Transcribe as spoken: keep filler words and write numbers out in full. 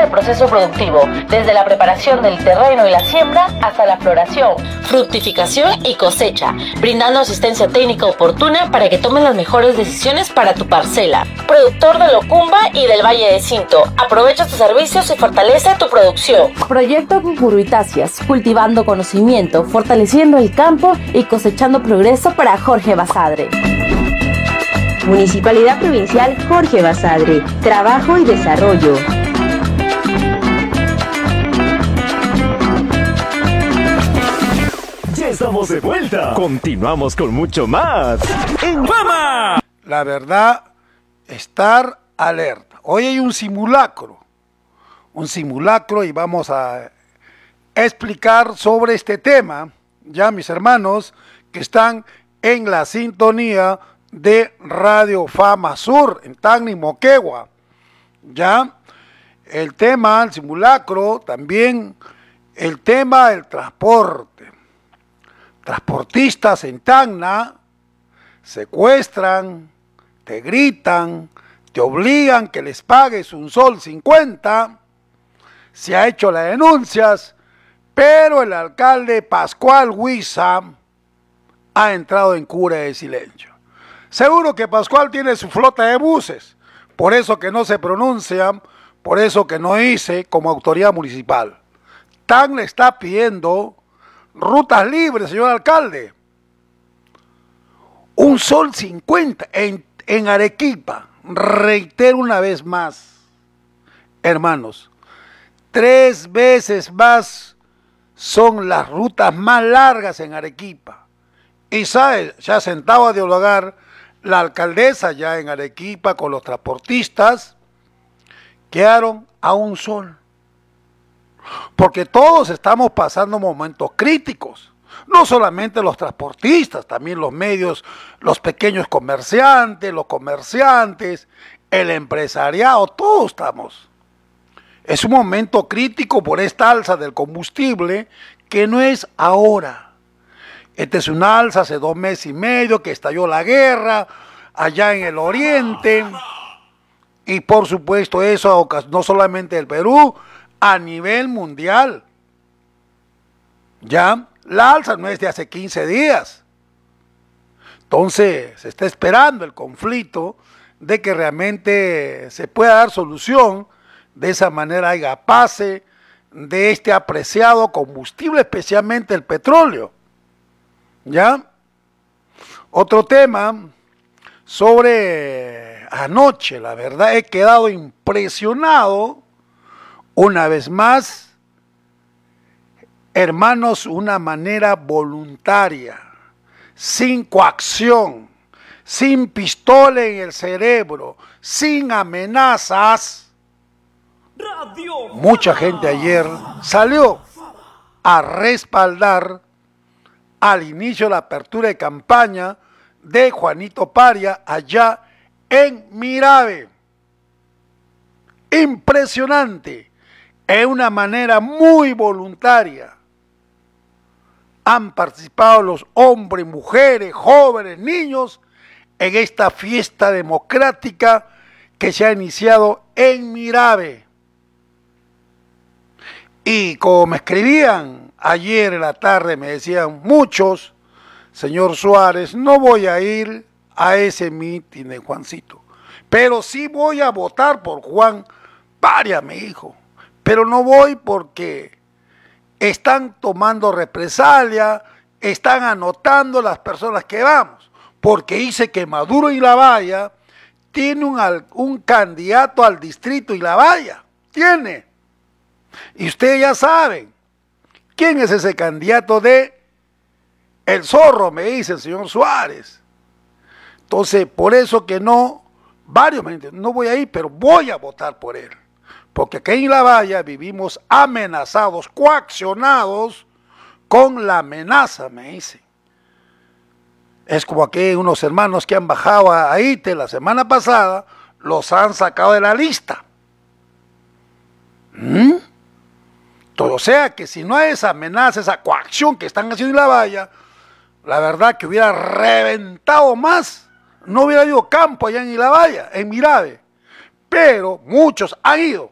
el proceso productivo, desde la preparación del terreno y la siembra hasta la floración, fructificación y cosecha, brindando asistencia técnica oportuna para que tomes las mejores decisiones para tu parcela. Productor de Locumba y del Valle de Cinto, aprovecha tus servicios y fortalece tu producción. Proyecto Cucurubitáceas, cultivando conocimiento, fortaleciendo el campo y cosechando progreso para Jorge Basadre. Municipalidad Provincial Jorge Basadre, trabajo y desarrollo. Ya estamos de vuelta. Continuamos con mucho más en Fama. La verdad, estar alerta. Hoy hay un simulacro, un simulacro y vamos a explicar sobre este tema, ya mis hermanos que están en la sintonía de Radio Fama Sur, en Tacna y Moquegua. Ya, el tema, el simulacro, también el tema del transporte. Transportistas en Tacna secuestran, te gritan, te obligan que les pagues un sol cincuenta. Se ha hecho las denuncias, pero el alcalde Pascual Huiza ha entrado en cura de silencio. Seguro que Pascual tiene su flota de buses, por eso que no se pronuncia, por eso que no dice como autoridad municipal. Tacna está pidiendo rutas libres, señor alcalde. Un sol cincuenta en, en Arequipa. Reitero una vez más, hermanos, tres veces más son las rutas más largas en Arequipa. Y sabe, se ha sentado a dialogar la alcaldesa ya en Arequipa con los transportistas, quedaron a un sol. Porque todos estamos pasando momentos críticos, no solamente los transportistas, también los medios, los pequeños comerciantes, los comerciantes, el empresariado, todos estamos. Es un momento crítico por esta alza del combustible que no es ahora. Esta es una alza hace dos meses y medio que estalló la guerra allá en el oriente. Y por supuesto eso no solamente el Perú, a nivel mundial. Ya, la alza no es de hace quince días. Entonces se está esperando el conflicto de que realmente se pueda dar solución. De esa manera haya pase de este apreciado combustible, especialmente el petróleo. ¿Ya? Otro tema sobre anoche, la verdad he quedado impresionado una vez más, hermanos, una manera voluntaria, sin coacción, sin pistola en el cerebro, sin amenazas. Mucha gente ayer salió a respaldar al inicio de la apertura de campaña de Juanito Paria allá en Mirabe. Impresionante, es una manera muy voluntaria. Han participado los hombres, mujeres, jóvenes, niños en esta fiesta democrática que se ha iniciado en Mirabe. Y como me escribían ayer en la tarde, me decían muchos, señor Suárez, no voy a ir a ese mitin de Juancito, pero sí voy a votar por Juan Paria, mi hijo, pero no voy porque están tomando represalia, están anotando las personas que vamos, porque dice que Maduro y Lavalla tiene un, un candidato al distrito y Lavalla, tiene. Y ustedes ya saben, ¿quién es ese candidato de El Zorro? Me dice el señor Suárez. Entonces, por eso que no, varios me dicen, no voy a ir, pero voy a votar por él. Porque aquí en Lavalla vivimos amenazados, coaccionados con la amenaza, me dicen. Es como aquí unos hermanos que han bajado a Haití la semana pasada, los han sacado de la lista. ¿Mm? Todo, o sea que si no hay esa amenaza, esa coacción que están haciendo en Lavalla, la verdad que hubiera reventado más, no hubiera habido campo allá en Lavalla, en Mirabe, pero muchos han ido,